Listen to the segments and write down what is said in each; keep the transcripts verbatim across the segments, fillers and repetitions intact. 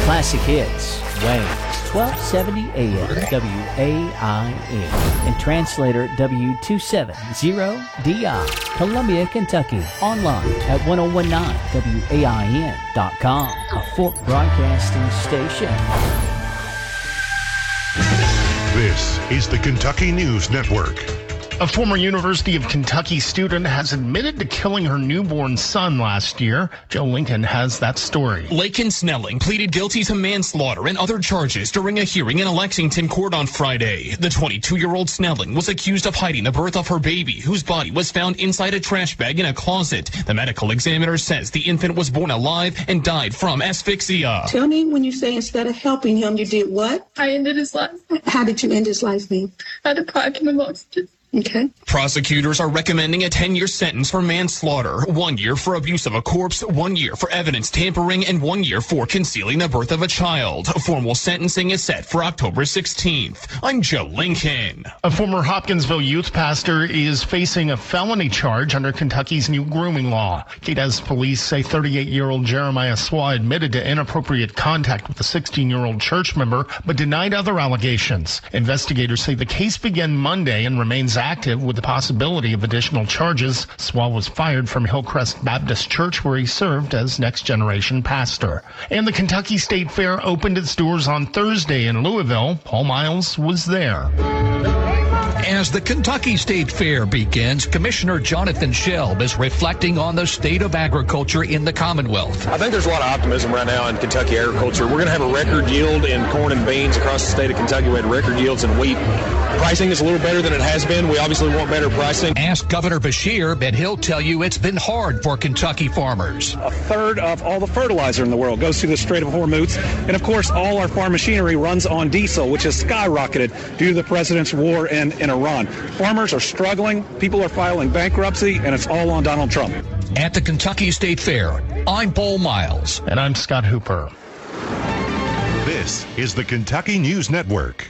Classic Hits, Wayne, twelve seventy A M W A I N, and translator W two seventy D I, Columbia, Kentucky. Online at ten nineteen W A I N dot com, a Fort Broadcasting station. This is the Kentucky News Network. A former University of Kentucky student has admitted to killing her newborn son last year. Joe Lincoln has that story. Laken Snelling pleaded guilty to manslaughter and other charges during a hearing in a Lexington court on Friday. The twenty-two-year-old Snelling was accused of hiding the birth of her baby, whose body was found inside a trash bag in a closet. The medical examiner says the infant was born alive and died from asphyxia. Tell me, when you say instead of helping him, you did what? I ended his life. How did you end his life, then? I had to pack him in oxygen. Okay. Prosecutors are recommending a ten-year sentence for manslaughter, one year for abuse of a corpse, one year for evidence tampering, and one year for concealing the birth of a child. Formal sentencing is set for October sixteenth. I'm Joe Lincoln. A former Hopkinsville youth pastor is facing a felony charge under Kentucky's new grooming law. Cadiz police say thirty-eight-year-old Jeremiah Swaw admitted to inappropriate contact with a sixteen-year-old church member, but denied other allegations. Investigators say the case began Monday and remains active with the possibility of additional charges. Swaw was fired from Hillcrest Baptist Church, where he served as Next Generation pastor. And the Kentucky State Fair opened its doors on Thursday in Louisville. Paul Miles was there. As the Kentucky State Fair begins, Commissioner Jonathan Shelb is reflecting on the state of agriculture in the Commonwealth. I think there's a lot of optimism right now in Kentucky agriculture. We're going to have a record yield in corn and beans across the state of Kentucky. We had record yields in wheat. Pricing is a little better than it has been. We obviously want better pricing. Ask Governor Beshear, and he'll tell you it's been hard for Kentucky farmers. A third of all the fertilizer in the world goes through the Strait of Hormuz. And, of course, all our farm machinery runs on diesel, which has skyrocketed due to the president's war in, in Iran. Farmers are struggling. People are filing bankruptcy, and it's all on Donald Trump. At the Kentucky State Fair, I'm Paul Miles. And I'm Scott Hooper. This is the Kentucky News Network.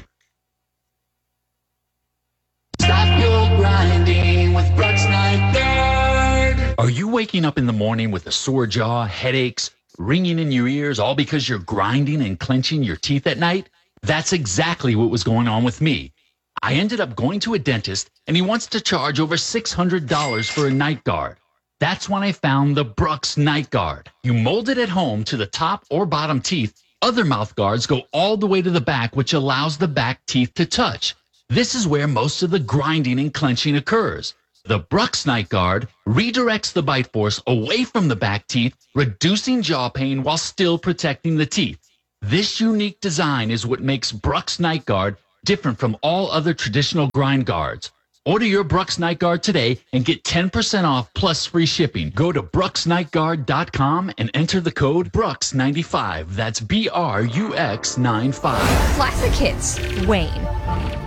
Stop your grinding with Brooks Night Guard. Are you waking up in the morning with a sore jaw, headaches, ringing in your ears, all because you're grinding and clenching your teeth at night? That's exactly what was going on with me. I ended up going to a dentist, and he wants to charge over six hundred dollars for a night guard. That's when I found the Brooks Night Guard. You mold it at home to the top or bottom teeth. Other mouth guards go all the way to the back, which allows the back teeth to touch. This is where most of the grinding and clenching occurs. The Brooks Night Guard redirects the bite force away from the back teeth, reducing jaw pain while still protecting the teeth. This unique design is what makes Brooks Night Guard different from all other traditional grind guards. Order your Brooks Night Guard today and get ten percent off plus free shipping. Go to brooks night guard dot com and enter the code Brooks ninety-five. That's B R U X ninety-five. Classic Hits, Wayne.